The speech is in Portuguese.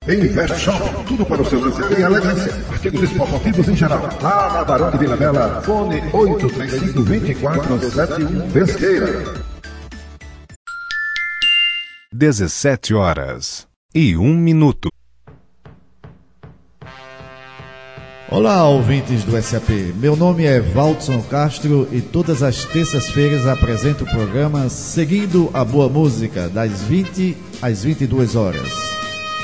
Invest Shop, tudo para o seu lazer e elegância. Artigos esportivos em geral. Lá na Barão de Vila Bela, fone 835-2471 Pesqueira. 17h01. Olá, ouvintes do SAP. Meu nome é Valdson Castro e todas as terças-feiras apresento o programa Seguindo a Boa Música, das 20 às 22 horas.